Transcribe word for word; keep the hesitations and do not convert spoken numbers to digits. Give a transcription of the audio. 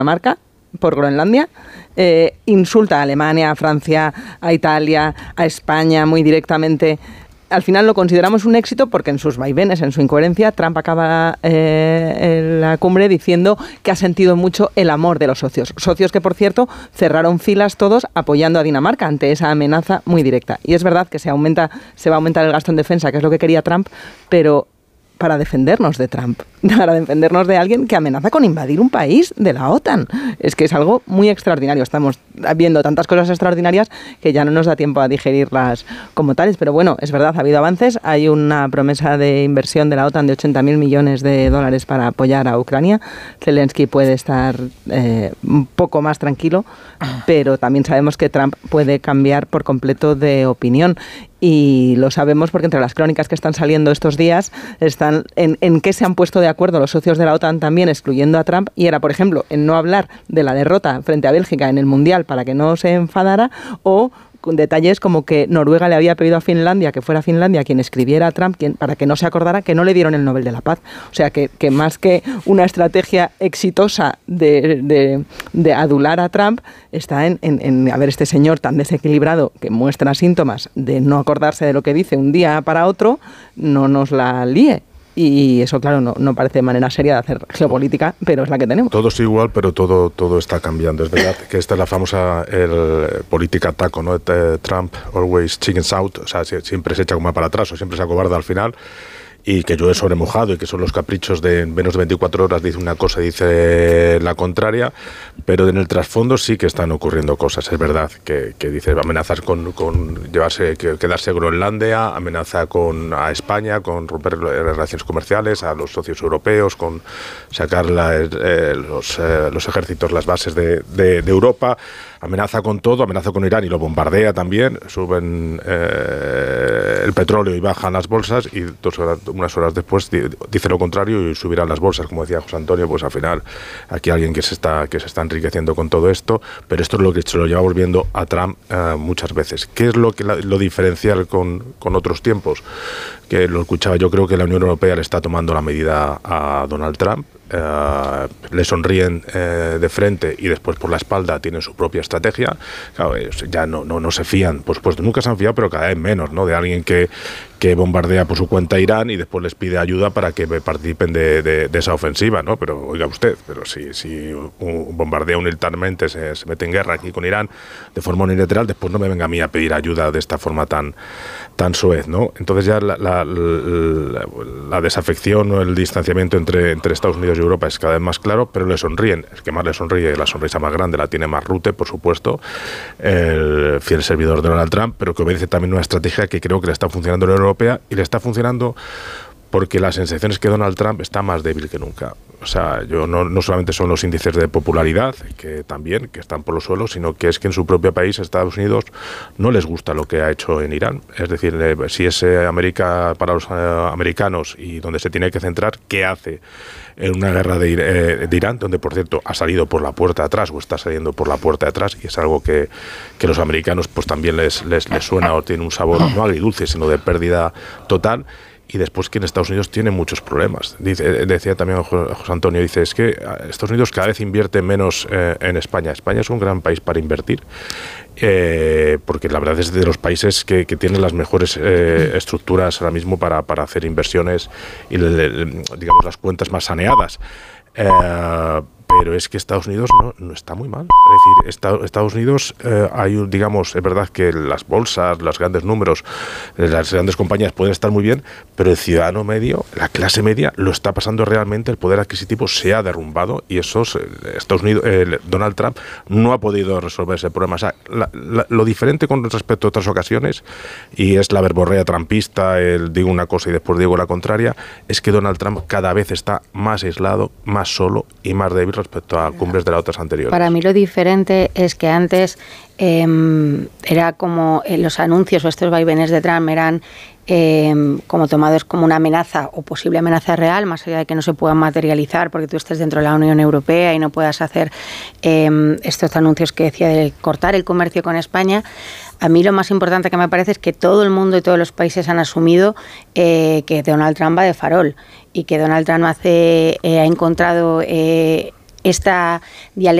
Dinamarca por Groenlandia, eh, insulta a Alemania, a Francia, a Italia, a España muy directamente. Al final lo consideramos un éxito porque en sus vaivenes, en su incoherencia, Trump acaba eh, en la cumbre diciendo que ha sentido mucho el amor de los socios. Socios que, por cierto, cerraron filas todos apoyando a Dinamarca ante esa amenaza muy directa. Y es verdad que se aumenta, se va a aumentar el gasto en defensa, que es lo que quería Trump, pero para defendernos de Trump, para defendernos de alguien que amenaza con invadir un país de la OTAN. Es que es algo muy extraordinario. Estamos viendo tantas cosas extraordinarias que ya no nos da tiempo a digerirlas como tales. Pero bueno, es verdad, ha habido avances. Hay una promesa de inversión de la OTAN de ochenta mil millones de dólares para apoyar a Ucrania. Zelensky puede estar eh, un poco más tranquilo, pero también sabemos que Trump puede cambiar por completo de opinión. Y lo sabemos porque entre las crónicas que están saliendo estos días están en, en qué se han puesto de acuerdo los socios de la OTAN también, excluyendo a Trump, y era, por ejemplo, en no hablar de la derrota frente a Bélgica en el Mundial para que no se enfadara, o con detalles como que Noruega le había pedido a Finlandia que fuera Finlandia quien escribiera a Trump quien, para que no se acordara que no le dieron el Nobel de la Paz. O sea, que, que más que una estrategia exitosa de, de, de adular a Trump, está en, en, en, a ver, este señor tan desequilibrado que muestra síntomas de no acordarse de lo que dice un día para otro, no nos la líe. Y eso, claro, no, no parece manera seria de hacer geopolítica, pero es la que tenemos. Todo es igual, pero todo todo está cambiando. Es verdad que esta es la famosa el, política taco, ¿no? Trump always chickens out, o sea, siempre se echa como para atrás o siempre se acobarda al final. Y que llueve sobre mojado y que son los caprichos de en menos de veinticuatro horas dice una cosa y dice la contraria, pero en el trasfondo sí que están ocurriendo cosas. Es verdad que, que dice amenazas con, con llevarse, que, quedarse Groenlandia, amenaza con a España, con romper relaciones comerciales, a los socios europeos, con sacar la, eh, los, eh, los ejércitos, las bases de, de, de Europa, amenaza con todo, amenaza con Irán y lo bombardea también, suben eh, el petróleo y bajan las bolsas y dos horas, unas horas después dice lo contrario y subirán las bolsas, como decía José Antonio. Pues al final aquí alguien que se está que se está enriqueciendo con todo esto, pero esto es lo que se lo llevamos viendo a Trump uh, muchas veces. ¿Qué es lo que la, lo diferencial con, con otros tiempos? Que lo escuchaba, yo creo que la Unión Europea le está tomando la medida a Donald Trump. Uh, le sonríen uh, de frente y después por la espalda tienen su propia estrategia. Claro, ya no, no, no se fían, por supuesto, nunca se han fiado, pero cada vez menos, ¿no? De alguien que, que bombardea por su cuenta a Irán y después les pide ayuda para que participen de, de, de esa ofensiva, ¿no? Pero oiga usted, pero si, si un bombardea unilateralmente, se, se mete en guerra aquí con Irán de forma unilateral, después no me venga a mí a pedir ayuda de esta forma tan, tan soez, ¿no? Entonces ya la, la, la, la desafección o el distanciamiento entre, entre Estados Unidos y Europa es cada vez más claro, pero le sonríen. El que más le sonríe, la sonrisa más grande la tiene Mark Rutte, por supuesto, el fiel servidor de Donald Trump, pero que obedece también una estrategia que creo que le está funcionando en la Unión Europea y le está funcionando porque la sensación es que Donald Trump está más débil que nunca. O sea, yo no, no solamente son los índices de popularidad, que también, que están por los suelos, sino que es que en su propio país, Estados Unidos, no les gusta lo que ha hecho en Irán. Es decir, eh, si es eh, América para los eh, americanos y donde se tiene que centrar, ¿qué hace en una guerra de, eh, de Irán, donde, por cierto, ha salido por la puerta de atrás o está saliendo por la puerta de atrás, y es algo que, que los americanos pues también les, les, les suena o tiene un sabor no agridulce, sino de pérdida total? Y después que en Estados Unidos tiene muchos problemas. Dice, decía también José Antonio, dice, es que Estados Unidos cada vez invierte menos eh, en España. España es un gran país para invertir, eh, porque la verdad es de los países que, que tienen las mejores eh, estructuras ahora mismo para, para hacer inversiones y, le, le, digamos, las cuentas más saneadas. Eh, pero es que Estados Unidos no, no está muy mal. Es decir, está, Estados Unidos eh, hay, digamos, es verdad que las bolsas, los grandes números, las grandes compañías pueden estar muy bien, pero el ciudadano medio, la clase media, lo está pasando realmente, el poder adquisitivo se ha derrumbado y eso, Estados Unidos, eh, Donald Trump no ha podido resolver ese problema. O sea, la, la, lo diferente con respecto a otras ocasiones, y es la verborrea trumpista, el digo una cosa y después digo la contraria, es que Donald Trump cada vez está más aislado, más solo y más débil respecto a cumbres de las otras anteriores. Para mí lo diferente es que antes eh, era como eh, los anuncios o estos vaivenes de Trump eran eh, como tomados como una amenaza o posible amenaza real, más allá de que no se puedan materializar porque tú estés dentro de la Unión Europea y no puedas hacer eh, estos anuncios que decía de cortar el comercio con España. A mí lo más importante que me parece es que todo el mundo y todos los países han asumido eh, que Donald Trump va de farol y que Donald Trump hace, eh, ha encontrado... Eh, esta dialéctica